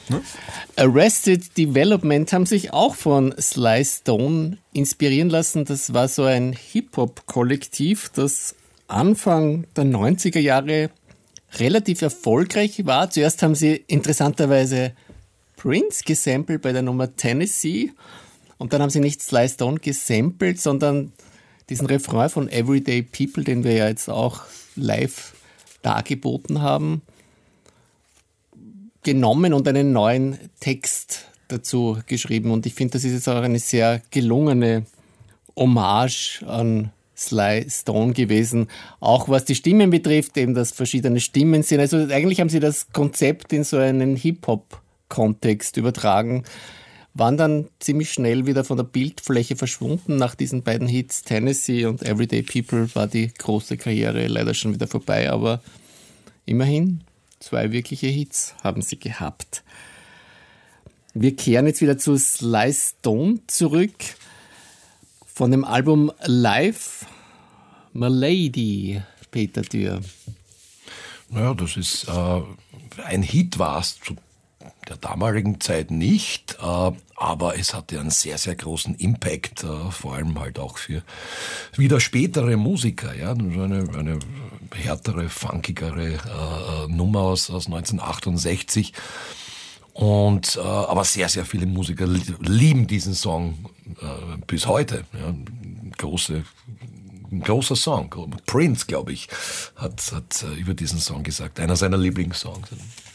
Ne? Arrested Development haben sich auch von Sly Stone inspirieren lassen. Das war so ein Hip-Hop-Kollektiv, das Anfang der 90er Jahre relativ erfolgreich war. Zuerst haben sie interessanterweise Prince gesampelt bei der Nummer Tennessee und dann haben sie nicht Sly Stone gesampelt, sondern diesen Refrain von Everyday People, den wir ja jetzt auch live dargeboten haben, genommen und einen neuen Text dazu geschrieben. Und ich finde, das ist jetzt auch eine sehr gelungene Hommage an Sly Stone gewesen. Auch was die Stimmen betrifft, eben, dass verschiedene Stimmen sind. Also eigentlich haben sie das Konzept in so einen Hip-Hop-Kontext übertragen, waren dann ziemlich schnell wieder von der Bildfläche verschwunden. Nach diesen beiden Hits Tennessee und Everyday People war die große Karriere leider schon wieder vorbei, aber immerhin 2 wirkliche Hits haben sie gehabt. Wir kehren jetzt wieder zu Sly Stone zurück. Von dem Album Live, My Lady, Peter Dürr. Naja, das ist ein Hit, war es zu der damaligen Zeit nicht, aber es hatte einen sehr, sehr großen Impact, vor allem halt auch für wieder spätere Musiker. Ja, eine härtere, funkigere Nummer aus 1968. Und aber sehr, sehr viele Musiker lieben diesen Song bis heute. Ja, ein großer Song. Prince, glaube ich, hat über diesen Song gesagt. Einer seiner Lieblingssongs.